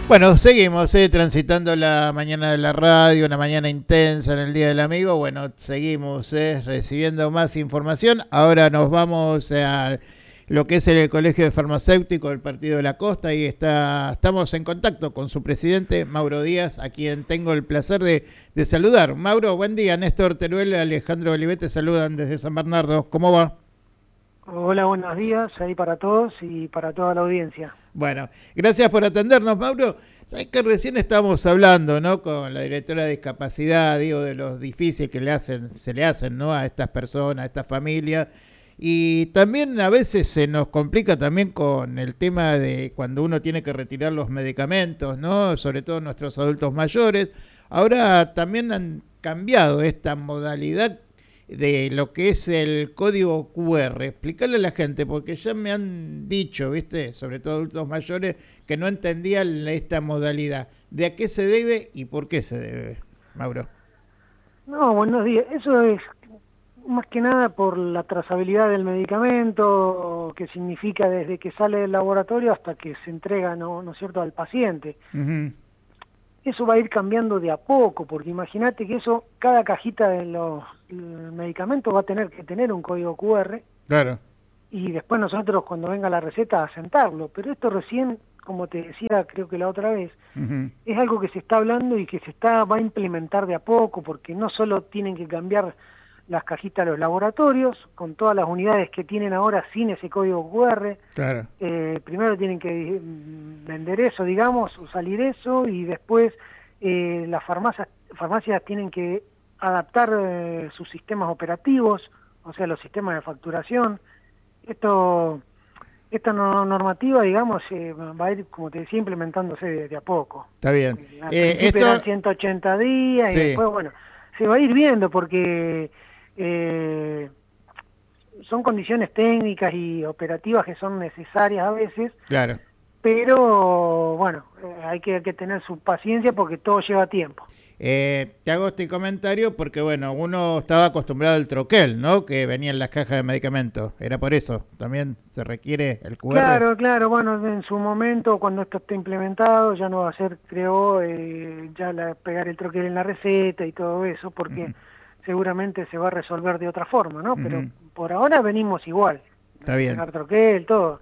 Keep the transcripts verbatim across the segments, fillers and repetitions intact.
Bueno, seguimos eh, transitando la mañana de la radio, una mañana intensa en el Día del Amigo. Bueno, seguimos eh, recibiendo más información. Ahora nos vamos a lo que es el Colegio de Farmacéuticos del Partido de la Costa y está, estamos en contacto con su presidente, Mauro Díaz, a quien tengo el placer de, de saludar. Mauro, buen día. Néstor Teruel, Alejandro Olivet te saludan desde San Bernardo. ¿Cómo va? Hola, buenos días ahí para todos y para toda la audiencia. Bueno, gracias por atendernos, Mauro. Sabés que recién estábamos hablando, ¿no? Con la directora de discapacidad, digo, de los difíciles que le hacen, se le hacen, ¿no? A estas personas, a estas familias. Y también a veces se nos complica también con el tema de cuando uno tiene que retirar los medicamentos, ¿no? Sobre todo nuestros adultos mayores. Ahora también han cambiado esta modalidad de lo que es el código cu erre. Explicarle a la gente, porque ya me han dicho, ¿viste? Sobre todo adultos mayores, que no entendían esta modalidad. ¿De a qué se debe y por qué se debe, Mauro? No, buenos días. Eso es más que nada por la trazabilidad del medicamento, que significa desde que sale del laboratorio hasta que se entrega, ¿no, ¿no es cierto?, al paciente. Uh-huh. Eso va a ir cambiando de a poco, porque imagínate que eso, cada cajita de los medicamentos va a tener que tener un código cu erre. Claro. Y después nosotros, cuando venga la receta, asentarlo. Pero esto recién, como te decía, creo que la otra vez, uh-huh, es algo que se está hablando y que se está va a implementar de a poco, porque no solo tienen que cambiar las cajitas de los laboratorios, con todas las unidades que tienen ahora sin ese código cu erre. Claro. Eh, primero tienen que vender eso, digamos, o salir eso, y después eh, las farmacias, farmacias tienen que adaptar eh, sus sistemas operativos, o sea, los sistemas de facturación. Esto, esta no, normativa, digamos, eh, va a ir, como te decía, implementándose de, de a poco. Está bien. Al Eh, principio esto... eran ciento ochenta días, sí, y después, bueno, se va a ir viendo porque eh, son condiciones técnicas y operativas que son necesarias a veces. Claro. Pero, bueno, eh, hay, que, hay que tener su paciencia porque todo lleva tiempo. Eh, te hago este comentario porque, bueno, uno estaba acostumbrado al troquel, ¿no? Que venía en las cajas de medicamentos. Era por eso. También se requiere el cu erre. Claro, claro. Bueno, en su momento, cuando esto esté implementado, ya no va a ser, creo, eh, ya la, pegar el troquel en la receta y todo eso, porque uh-huh, seguramente se va a resolver de otra forma, ¿no? Uh-huh. Pero por ahora venimos igual. Está bien. Pegar troquel, todo.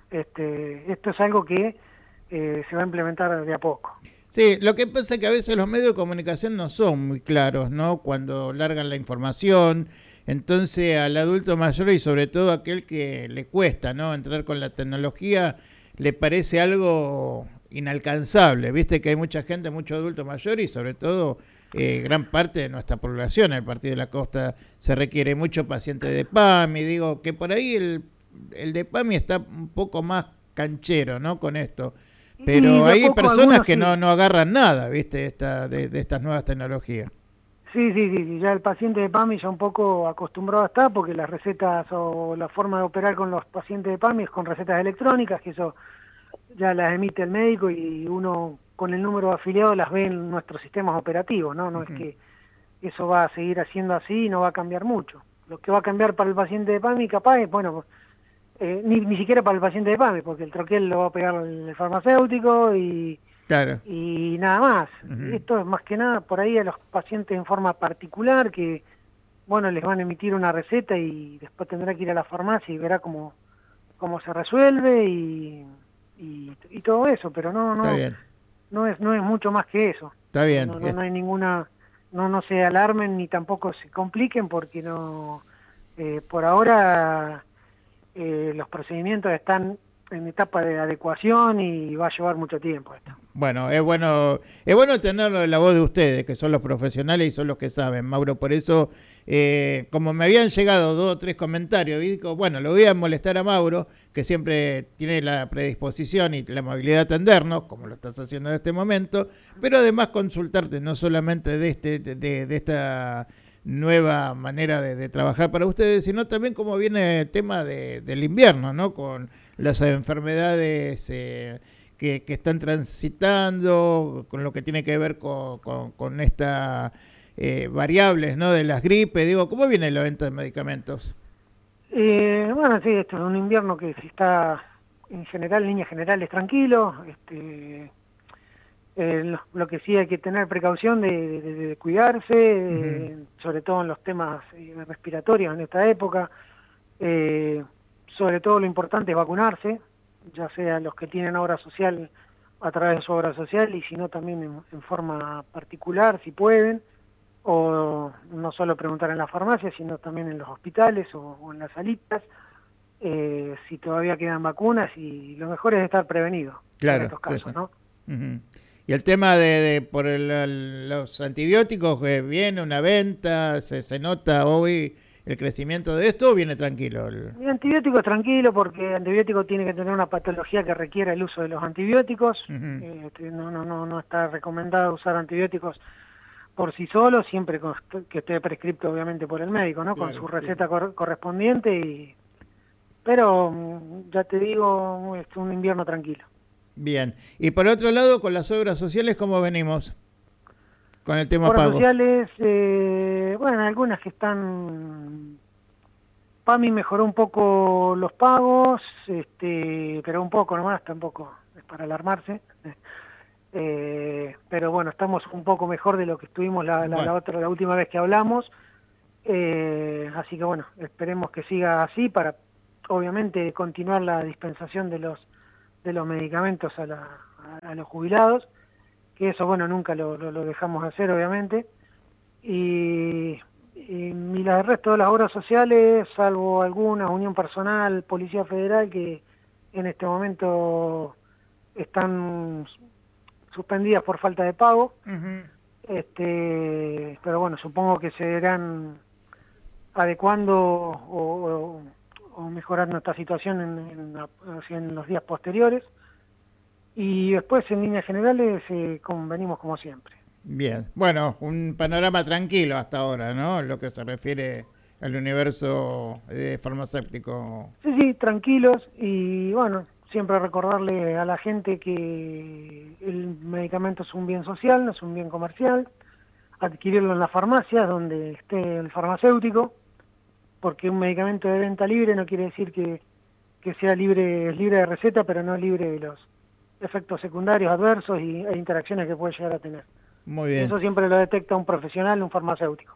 Este, esto es algo que eh, se va a implementar de a poco. Sí, lo que pasa es que a veces los medios de comunicación no son muy claros, ¿no? Cuando largan la información, entonces al adulto mayor y sobre todo a aquel que le cuesta, ¿no? Entrar con la tecnología, le parece algo inalcanzable. Viste que hay mucha gente, mucho adulto mayor y sobre todo eh, gran parte de nuestra población, el Partido de la Costa, se requiere mucho paciente de PAMI. Digo que por ahí el, el de PAMI está un poco más canchero, ¿no? Con esto. Pero hay personas que sí. no, no agarran nada, ¿viste? Esta, de, de estas nuevas tecnologías. Sí, sí, sí, ya el paciente de PAMI ya un poco acostumbrado está, porque las recetas o la forma de operar con los pacientes de PAMI es con recetas electrónicas, que eso ya las emite el médico y uno con el número de afiliados las ve en nuestros sistemas operativos, ¿no? No uh-huh. es que eso va a seguir haciendo así y no va a cambiar mucho. Lo que va a cambiar para el paciente de PAMI capaz es, bueno, Eh, ni, ni siquiera para el paciente de PAMI, porque el troquel lo va a pegar el farmacéutico y, claro. y nada más. Uh-huh. Esto es más que nada por ahí a los pacientes en forma particular que, bueno, les van a emitir una receta y después tendrá que ir a la farmacia y verá cómo, cómo se resuelve y, y, y todo eso, pero no no no es no es mucho más que eso. Está bien. No, no, no hay ninguna, no no se alarmen ni tampoco se compliquen porque no, eh, por ahora Eh, los procedimientos están en etapa de adecuación y va a llevar mucho tiempo esto. Bueno, es bueno es bueno tener la voz de ustedes, que son los profesionales y son los que saben, Mauro. Por eso, eh, como me habían llegado dos o tres comentarios, digo, bueno, lo voy a molestar a Mauro, que siempre tiene la predisposición y la amabilidad de atendernos, como lo estás haciendo en este momento, pero además consultarte no solamente de este de, de esta nueva manera de, de trabajar para ustedes, sino también cómo viene el tema de, del invierno, ¿no? Con las enfermedades eh, que, que están transitando, con lo que tiene que ver con, con, con estas eh, variables, ¿no? De las gripes. Digo, ¿cómo viene la venta de medicamentos? Eh, bueno, sí, esto es un invierno que se está, en general, en líneas generales, tranquilo. Este, Eh, lo, lo que sí hay que tener precaución de, de, de cuidarse, uh-huh. eh, sobre todo en los temas eh, respiratorios en esta época. Eh, sobre todo lo importante es vacunarse, ya sea los que tienen obra social a través de su obra social y si no también en, en forma particular, si pueden, o no solo preguntar en la farmacia, sino también en los hospitales o, o en las salitas, eh, si todavía quedan vacunas, y lo mejor es estar prevenido claro, en estos casos, sí, sí. ¿no? Uh-huh. Y el tema de, de por el, el, los antibióticos, que viene una venta, se, se nota hoy el crecimiento de esto, o viene tranquilo. El... el antibiótico es tranquilo, porque el antibiótico tiene que tener una patología que requiera el uso de los antibióticos. Uh-huh. eh, no, no, no, no está recomendado usar antibióticos por sí solos, siempre con, que esté prescripto obviamente por el médico, ¿no? Claro, con su receta sí. cor- correspondiente. Y pero ya te digo, es un invierno tranquilo. Bien. Y por otro lado, con las obras sociales, ¿cómo venimos? Con el tema obras pago. sociales, eh, bueno, algunas que están... PAMI mejoró un poco los pagos, este, pero un poco nomás, tampoco es para alarmarse. Eh, pero bueno, estamos un poco mejor de lo que estuvimos la, la, bueno. la, otra, la última vez que hablamos. Eh, así que bueno, esperemos que siga así para, obviamente, continuar la dispensación de los de los medicamentos a, la, a, a los jubilados, que eso, bueno, nunca lo, lo, lo dejamos hacer, obviamente. Y, y, y el resto de las obras sociales, salvo algunas, Unión Personal, Policía Federal, que en este momento están suspendidas por falta de pago. Uh-huh. este pero bueno, supongo que se irán adecuando o, o, o mejorando esta situación en, en, en los días posteriores, y después en líneas generales eh, como, venimos como siempre. Bien, bueno, un panorama tranquilo hasta ahora, ¿no? Lo que se refiere al universo eh, farmacéutico. Sí, sí, tranquilos, y bueno, siempre recordarle a la gente que el medicamento es un bien social, no es un bien comercial, adquirirlo en las farmacias donde esté el farmacéutico, porque un medicamento de venta libre no quiere decir que, que sea libre, es libre de receta, pero no es libre de los efectos secundarios, adversos y, e interacciones que puede llegar a tener. Muy bien. Eso siempre lo detecta un profesional, un farmacéutico.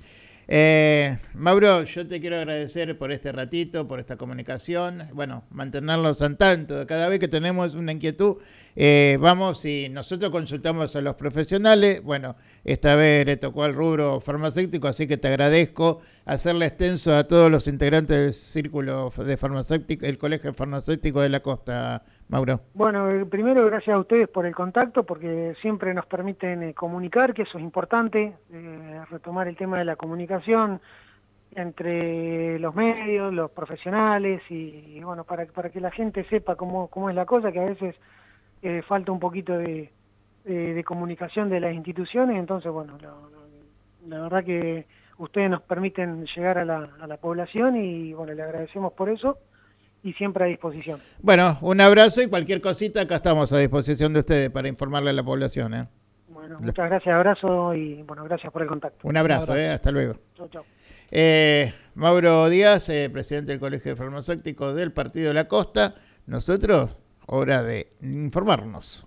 Eh, Mauro, yo te quiero agradecer por este ratito, por esta comunicación, bueno, mantenerlos al tanto. Cada vez que tenemos una inquietud, eh, vamos y nosotros consultamos a los profesionales. Bueno, esta vez le tocó al rubro farmacéutico, así que te agradezco hacerle extenso a todos los integrantes del círculo de farmacéutico, el Colegio Farmacéutico de la Costa, Mauro. Bueno, primero gracias a ustedes por el contacto, porque siempre nos permiten eh, comunicar, que eso es importante, eh, retomar el tema de la comunicación entre los medios, los profesionales, y, y bueno, para, para que la gente sepa cómo, cómo es la cosa, que a veces eh, falta un poquito de, de, de comunicación de las instituciones. Entonces, bueno, la, la, la verdad que ustedes nos permiten llegar a la, a la población, y bueno, le agradecemos por eso, y siempre a disposición. Bueno, un abrazo, y cualquier cosita acá estamos a disposición de ustedes para informarle a la población, ¿eh? Bueno, muchas gracias, abrazo, y bueno, gracias por el contacto. Un abrazo, un abrazo. Eh, hasta luego. Chau, chau. Eh, Mauro Díaz, eh, presidente del Colegio Farmacéutico del Partido de la Costa. Nosotros, hora de informarnos.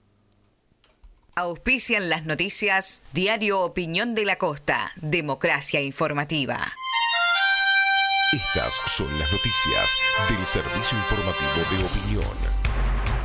Auspician las noticias Diario Opinión de la Costa, democracia informativa. Estas son las noticias del Servicio Informativo de Opinión.